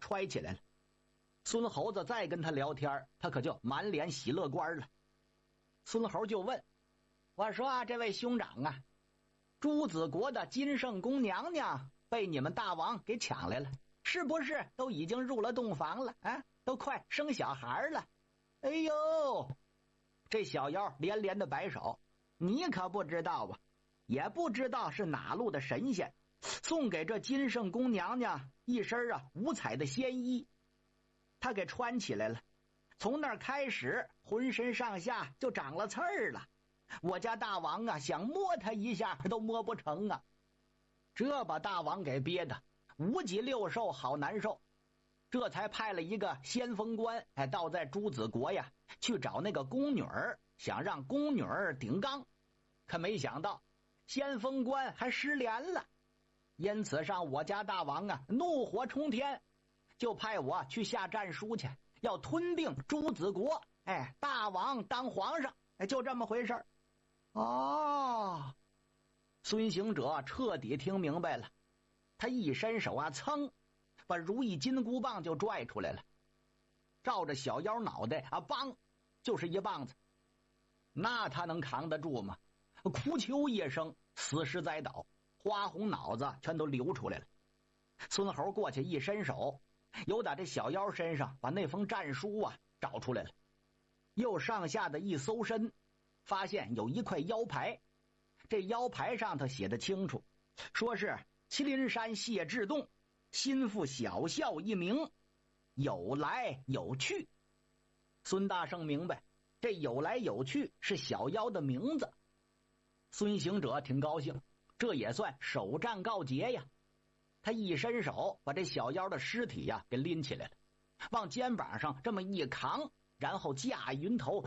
揣起来了。孙猴子再跟他聊天，他可就满脸喜乐官了。孙猴就问：我说啊，这位兄长啊，朱子国的金圣宫娘娘被你们大王给抢来了，是不是都已经入了洞房了啊？都快生小孩了。哎呦，这小妖连连的摆手，你可不知道吧，也不知道是哪路的神仙送给这金圣宫娘娘一身五彩的仙衣，她给穿起来了，从那儿开始浑身上下就长了刺儿了，我家大王啊想摸她一下都摸不成啊，这把大王给憋得五脊六兽好难受，这才派了一个先锋官到在朱子国呀去找那个宫女儿，想让宫女儿顶缸，可没想到先锋官还失联了，因此上我家大王啊怒火冲天，就派我去下战书去，要吞并朱子国，大王当皇上，就这么回事儿。哦，孙行者彻底听明白了，他一伸手啊，噌，把如意金箍棒就拽出来了，照着小妖脑袋啊，梆，就是一棒子。那他能扛得住吗？哭求一声，死尸栽倒，花红脑子全都流出来了。孙猴过去一伸手，又打这小妖身上把那封战书啊找出来了，又上下的一搜身，发现有一块腰牌，这腰牌上头写得清楚，说是麒麟山谢志洞心腹小校一名，有来有去。孙大圣明白，这有来有去是小妖的名字。孙行者挺高兴，这也算首战告捷呀。他一伸手把这小妖的尸体呀给拎起来了，往肩膀上这么一扛，然后驾云头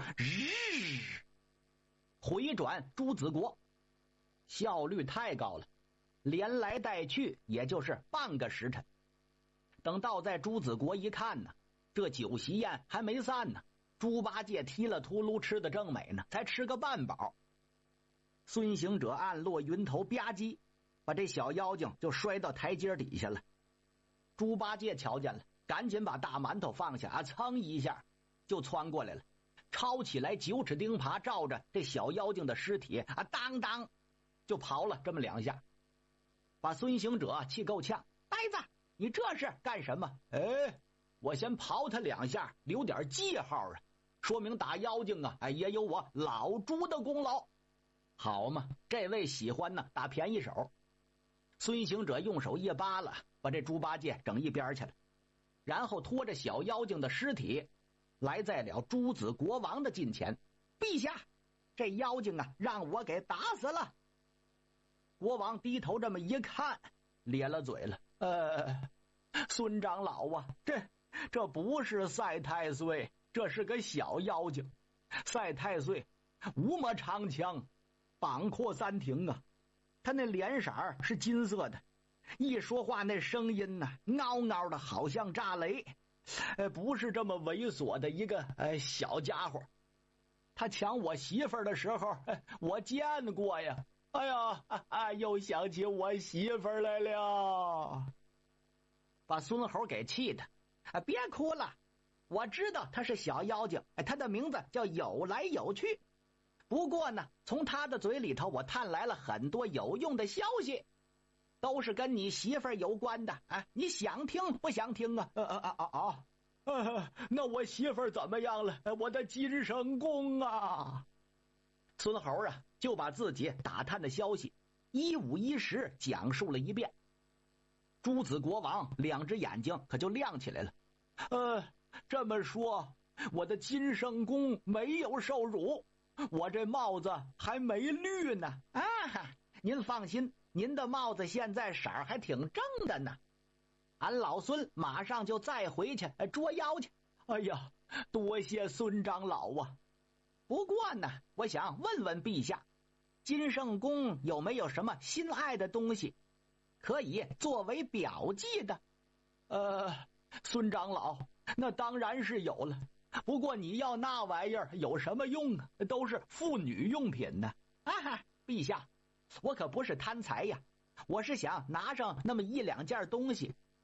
回转朱子国，效率太高了，连来带去也就是半个时辰。等到在朱子国一看呢，这酒席宴还没散呢，猪八戒踢了秃噜吃的正美呢，才吃个半饱。孙行者按落云头吧唧，把这小妖精就摔到台阶底下了。猪八戒瞧见了，赶紧把大馒头放下啊，噌一下就窜过来了，抄起来9齿钉耙，照着这小妖精的尸体啊，当当就刨了这么2下，把孙行者气够呛。呆子，你这是干什么？我先刨他2下，留点记号啊，说明打妖精啊，也有我老猪的功劳。好嘛，这位喜欢呢打便宜手。孙行者用手一扒拉，把这猪八戒整一边去了，然后拖着小妖精的尸体来在了朱子国王的近前。陛下，这妖精啊让我给打死了。国王低头这么一看，咧了嘴了，孙长老啊，这不是赛太岁，这是个小妖精。赛太岁无么长枪，膀阔3庭啊，他那脸色是金色的，一说话那声音呢，嗷嗷的好像炸雷，不是这么猥琐的一个小家伙。他抢我媳妇儿的时候，我见过呀。哎呀，又想起我媳妇儿来了，把孙猴给气的。别哭了，我知道他是小妖精，他的名字叫有来有去。不过呢，从他的嘴里头我探来了很多有用的消息，都是跟你媳妇儿有关的啊！你想听不想听啊？那我媳妇儿怎么样了？我的金圣公啊！孙猴啊，就把自己打探的消息一五一十讲述了一遍。朱子国王2只眼睛可就亮起来了。这么说，我的金圣公没有受辱，我这帽子还没绿呢啊！您放心，您的帽子现在色儿还挺正的呢。俺老孙马上就再回去捉妖去。哎呀，多谢孙长老啊！不过呢，我想问问陛下，金圣公有没有什么心爱的东西可以作为表记的？孙长老，那当然是有了。不过你要那玩意儿有什么用啊？都是妇女用品呢。陛下，我可不是贪财呀，我是想拿上那么1-2件东西。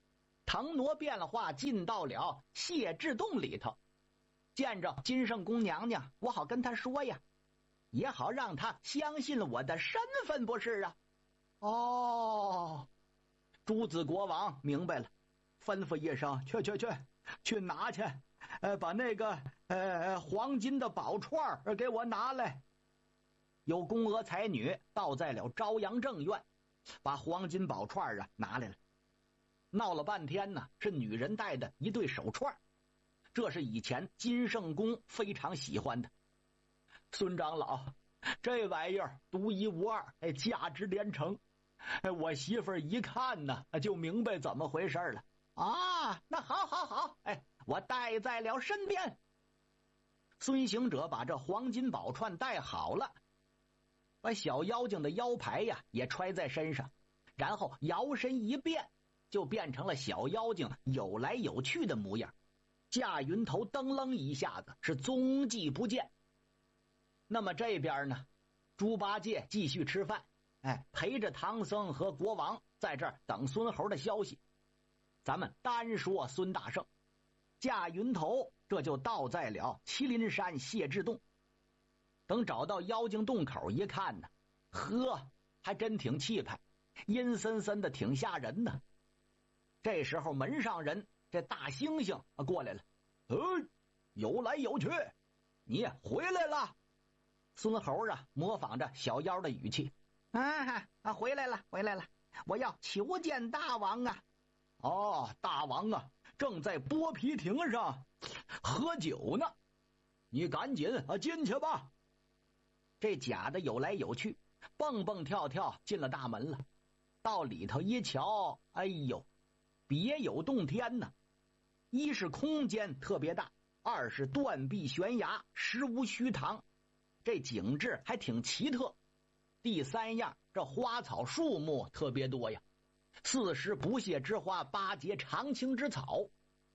腾挪变化进到了谢志洞里头，见着金圣宫娘娘，我好跟她说呀，也好让她相信我的身份，不是啊？哦，朱子国王明白了，吩咐一声：去拿去，把那个黄金的宝串给我拿来。有宫娥才女倒在了朝阳正院，把黄金宝串拿来了。闹了半天呢，是女人戴的一对手串，这是以前金圣宫非常喜欢的。孙长老，这玩意儿独一无二，价值连城。我媳妇儿一看呢，就明白怎么回事了。啊，那好，我带在了身边。孙行者把这黄金宝串戴好了，把小妖精的腰牌也揣在身上，然后摇身一变，就变成了小妖精有来有去的模样。驾云头噔楞一下子是踪迹不见。那么这边呢，猪八戒继续吃饭，陪着唐僧和国王在这儿等孙猴的消息。咱们单说孙大圣，驾云头这就到在了麒麟山谢志洞。等找到妖精洞口一看呢，呵，还真挺气派，阴森森的，挺吓人呢。这时候门上人这大猩猩过来了，有来有去，你回来了。孙猴模仿着小妖的语气，回来了，我要求见大王啊。哦，大王啊，正在剥皮亭上喝酒呢，你赶紧进去吧。这假的有来有去，蹦蹦跳跳进了大门了。到里头一瞧，哎呦，别有洞天呢。一是空间特别大，二是断壁悬崖，实无虚堂，这景致还挺奇特。第三样，这花草树木特别多呀，40不谢之花，8节常青之草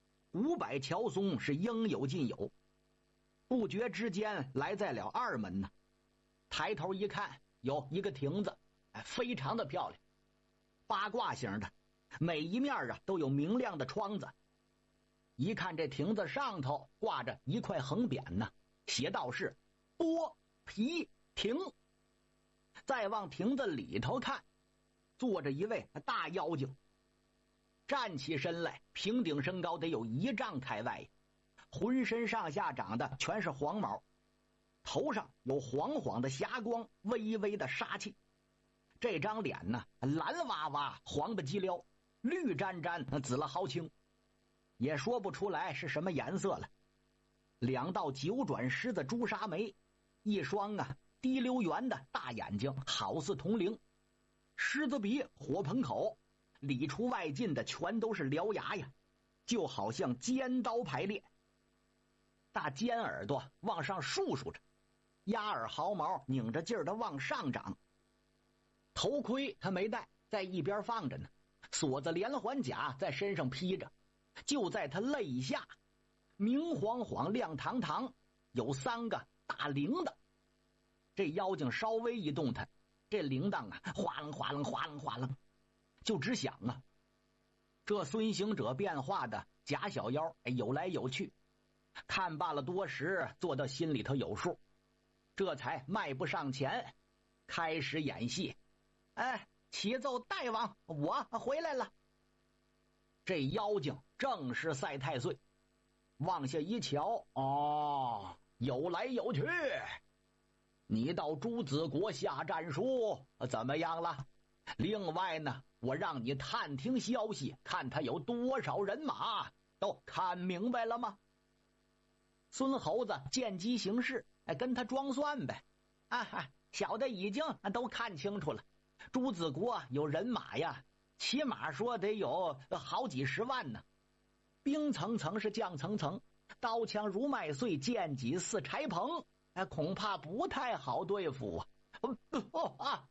，500乔松是应有尽有。不觉之间来在了二门呢，抬头一看，有一个亭子，非常的漂亮，八卦形的，每一面都有明亮的窗子。一看这亭子上头挂着一块横匾呢，写道是剥皮亭。再往亭子里头看，坐着一位大妖精，站起身来，平顶身高得有1丈开外，浑身上下长的全是黄毛，头上有黄黄的霞光，微微的杀气。这张脸呢，蓝哇哇，黄不叽撩，绿沾沾，紫了毫青，也说不出来是什么颜色了。2道9转狮子朱砂眉，一双滴溜圆的大眼睛，好似铜铃，狮子鼻，火盆口，里出外进的全都是獠牙呀，就好像尖刀排列。大尖耳朵往上竖着，鸭耳毫毛拧着劲儿的往上长。头盔他没戴，在一边放着呢，锁子连环甲在身上披着，就在他肋下，明晃晃亮堂堂，有3个大铃铛。这妖精稍微一动弹，这铃铛哗楞哗楞哗楞哗楞，就只响啊。这孙行者变化的假小妖有来有去，看罢了多时，做到心里头有数，这才迈步上前，开始演戏。启奏大王，我回来了。这妖精正是赛太岁，往下一瞧，哦，有来有去。你到朱子国下战书怎么样了？另外呢，我让你探听消息，看他有多少人马，都看明白了吗？孙猴子见机行事，跟他装蒜呗。小的已经都看清楚了，朱子国有人马呀，起码说得有好几10万呢。兵层层是将层层，刀枪如麦穗，剑戟似柴棚，恐怕不太好对付啊。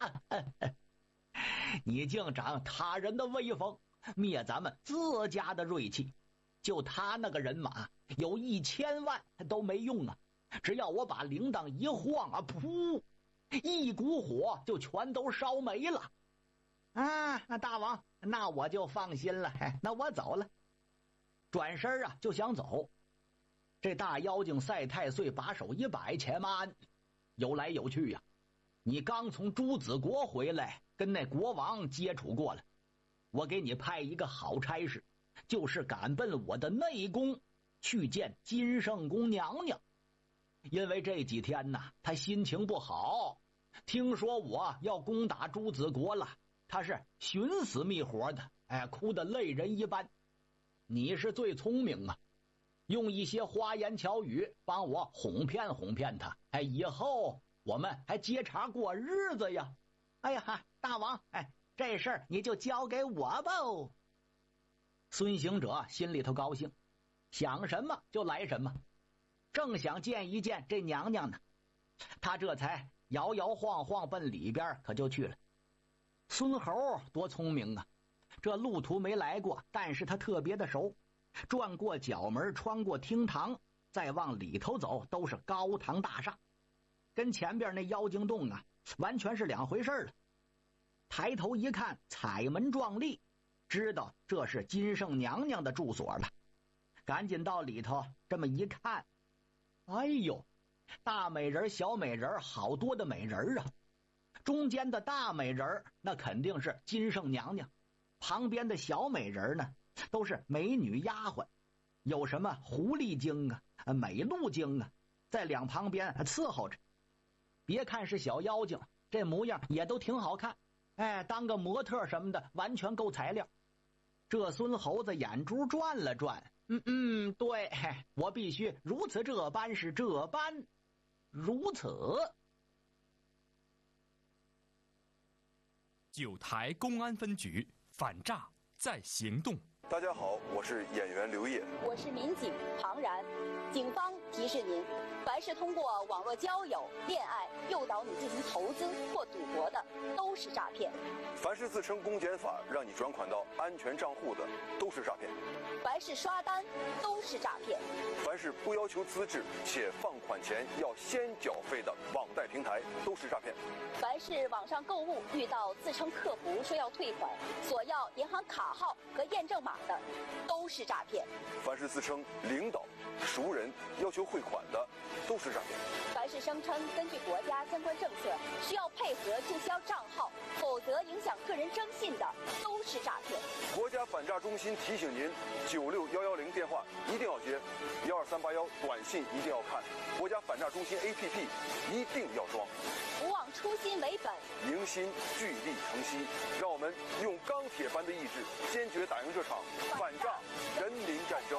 你竟长他人的威风，灭咱们自家的锐气，就他那个人马有1000万都没用啊！只要我把铃铛一晃噗，一股火就全都烧没了。大王， 那我就放心了，那我走了。转身啊就想走，这大妖精赛太岁把手一摆，且慢，有来有去呀。你刚从朱子国回来，跟那国王接触过了，我给你派一个好差事，就是赶奔我的内宫去见金圣宫娘娘。因为这几天呢，她心情不好，听说我要攻打朱子国了，她是寻死觅活的，哭得泪人一般。你是最聪明啊，用一些花言巧语帮我哄骗哄骗她，以后我们还接茬过日子呀。哎呀，大王，这事儿你就交给我吧。孙行者心里头高兴，想什么就来什么，正想见一见这娘娘呢，他这才摇摇晃晃奔里边可就去了。孙猴多聪明啊，这路途没来过，但是他特别的熟，转过角门，穿过厅堂，再往里头走都是高堂大厦，跟前边那妖精洞啊完全是两回事了。抬头一看，彩门壮丽，知道这是金圣娘娘的住所了，赶紧到里头这么一看，哎呦，大美人小美人好多的美人啊，中间的大美人那肯定是金圣娘娘，旁边的小美人呢都是美女丫鬟，有什么狐狸精啊美鹿精啊在两旁边伺候着。别看是小妖精，这模样也都挺好看，当个模特什么的完全够材料。这孙猴子眼珠转了转，对，我必须如此这般，是这般如此。 九台公安分局反诈在行动。 大家好，我是演员刘烨， 我是民警庞然。警方提示您，凡是通过网络交友、恋爱诱导你进行投资或赌博的，都是诈骗。 凡是自称公检法让你转款到安全账户的，都是诈骗。 凡是刷单，都是诈骗。 凡是不要求资质且放款前要先缴费的网贷平台，都是诈骗。 凡是网上购物遇到自称客服说要退款，索要银行卡号和验证码的，都是诈骗。 凡是自称领导、熟人要求汇款的，都是诈骗。 凡是声称根据国家相关政策需要配合注销账号，否则影响个人征信的，都是诈骗。 国家反诈中心提醒您，96110电话一定要接，12381短信一定要看，国家反诈中心 APP 一定要装。 不忘初心为本， 迎新聚力成西，让我们用钢铁般的意志，坚决打赢这场反诈人民战争。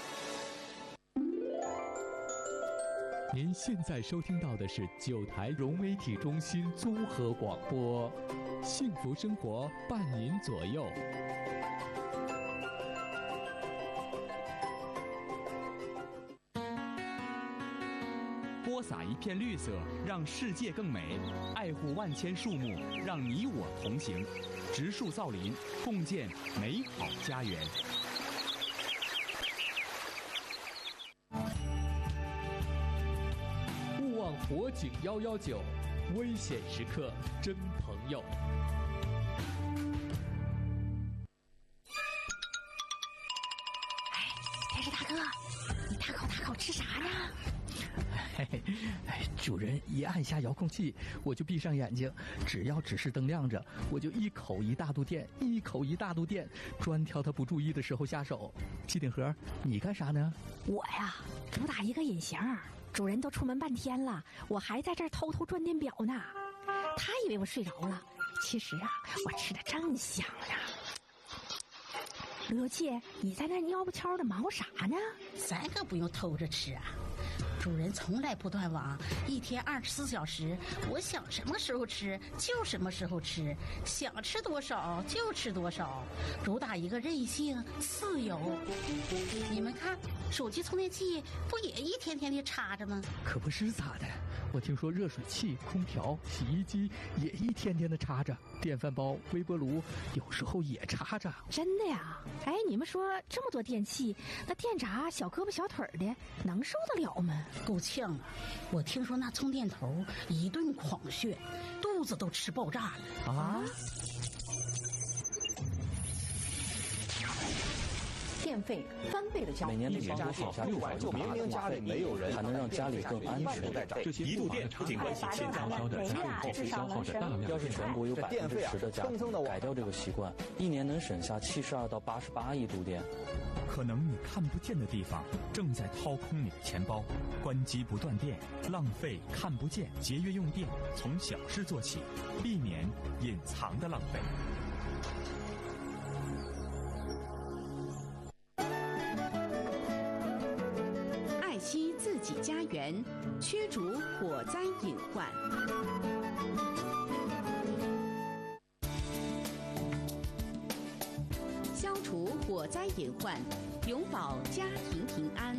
您现在收听到的是九台融媒体中心综合广播，幸福生活伴您左右。 播撒一片绿色，让世界更美；爱护万千树木，让你我同行。植树造林，共建美好家园。 勿忘火警119，危险时刻真朋友。 电视大哥，你大口吃啥呢？ 主人一按下遥控器，我就闭上眼睛，只要指示灯亮着，我就一口一大肚电，一口一大肚电，专挑他不注意的时候下手。机顶盒，你干啥呢？ 我呀，主打一个隐形，主人都出门半天了，我还在这儿偷偷转电表呢。他以为我睡着了，其实啊，我吃的正香呢。罗姐，你在那尿不悄的忙活啥呢？ 咱可不用偷着吃啊。主人从来不断网，一天24小时，我想什么时候吃就什么时候吃，想吃多少就吃多少，主打一个任性自由。你们看，手机充电器不也一天天的插着吗？ 可不是咋的，我听说热水器、空调、洗衣机也一天天的插着，电饭煲、微波炉有时候也插着。 真的呀？哎，你们说这么多电器，那电闸小胳膊小腿的能受得了吗？ 够呛啊！我听说那充电头一顿狂炫，肚子都吃爆炸了啊！ 电费翻倍的交每年的房租好像6万就明明家里没有人， 还能让家里更安全。 这些移动电不仅关系现悄悄的家用电费消耗着大量。 要是全国有10%的家庭改掉这个习惯，1年能省下72到88亿度电。 可能你看不见的地方正在掏空你的钱包。关机不断电，浪费看不见，节约用电，从小事做起，避免隐藏的浪费。 爱惜自己家园，驱逐火灾隐患。消除火灾隐患，永保家庭平安。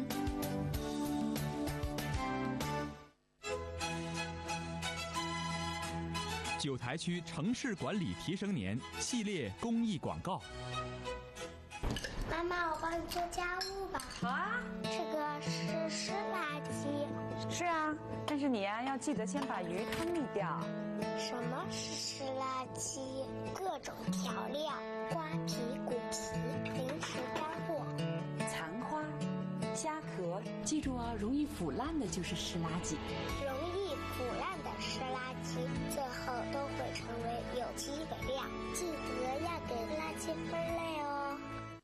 九台区城市管理提升年系列公益广告。 妈妈，我帮你做家务吧。 好啊。 这个是湿垃圾。 是啊，但是你呀，要记得先把鱼汤沥掉。 什么是湿垃圾？各种调料、瓜皮、骨皮、零食干货、 残花、虾壳，记住哦，容易腐烂的就是湿垃圾。 容易腐烂的湿垃圾，最后都会成为有机肥料。记得要给垃圾分类哦。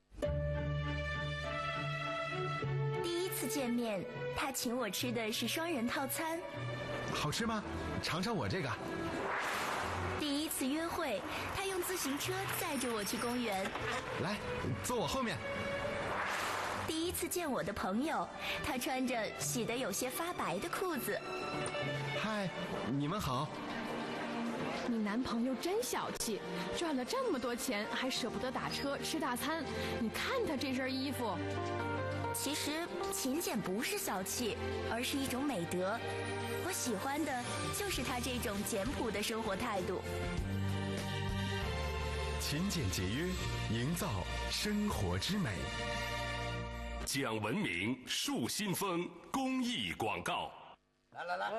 第一次见面，他请我吃的是双人套餐。 好吃吗？尝尝我这个。 第一次约会，他用自行车载着我去公园。 来，坐我后面。 第一次见我的朋友，他穿着洗得有些发白的裤子。 嗨，你们好。 你男朋友真小气，赚了这么多钱还舍不得打车吃大餐。你看他这身衣服。 其实勤俭不是小气，而是一种美德。我喜欢的就是他这种简朴的生活态度。 勤俭节约，营造生活之美。 讲文明树新风公益广告。 来，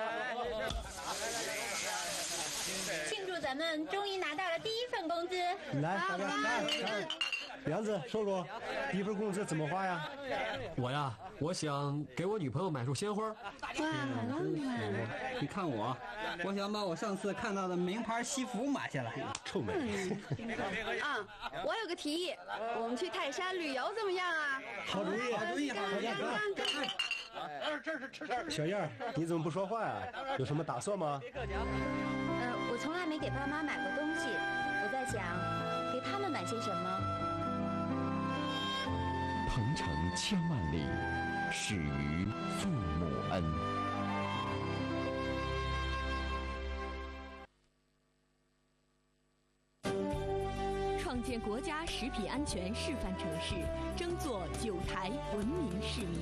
庆祝咱们终于拿到了第一份工资！ 来，大家来，梁子说说，第一份工资怎么花呀？ 我呀，我想给我女朋友买束鲜花。 哇，好浪漫！ 你看我想把我上次看到的名牌西服买下来。 臭美！ 我有个提议，我们去泰山旅游怎么样啊？ 好主意，好主意，好主意！小燕，你怎么不说话呀？有什么打算吗？ 我从来没给爸妈买过东西，我在想，给他们买些什么。 鹏程千万里，始于父母恩。 创建国家食品安全示范城市，争做九台文明市民。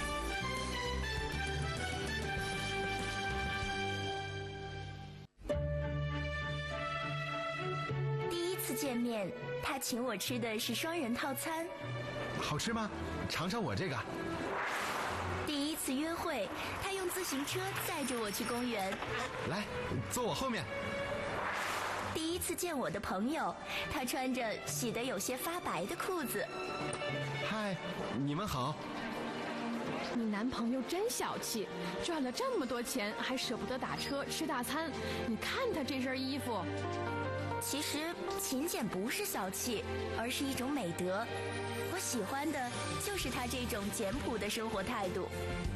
第一次见面，他请我吃的是双人套餐。 好吃吗？尝尝我这个。 第一次约会，他用自行车载着我去公园。 来，坐我后面。 第一次见我的朋友，他穿着洗得有些发白的裤子。 嗨，你们好。 你男朋友真小气，赚了这么多钱还舍不得打车吃大餐。你看他这身衣服。 其实勤俭不是小气，而是一种美德。我喜欢的就是他这种简朴的生活态度。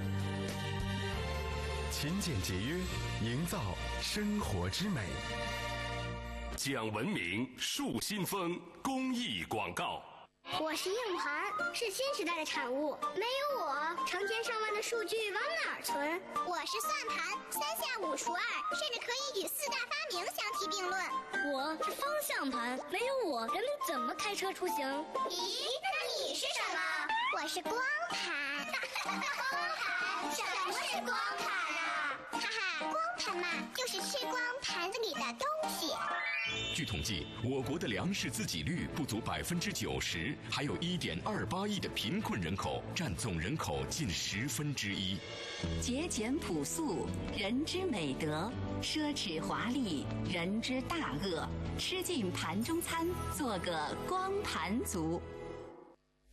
勤俭节约，营造生活之美。 讲文明树新风公益广告。 我是硬盘，是新时代的产物。没有我，成千上万的数据往哪儿存？我是算盘，3下5除2，甚至可以与4大发明相提并论。 我是方向盘，没有我，人们怎么开车出行？ 咦，那你是什么？我是光盘。光盘？什么是光盘啊？哈哈，光盘嘛，就是吃光盘子里的东西。 据统计，我国的粮食自给率不足90%，还有1.28亿的贫困人口，占总人口近1/10。 节俭朴素，人之美德；奢侈华丽，人之大恶。吃尽盘中餐，做个光盘族。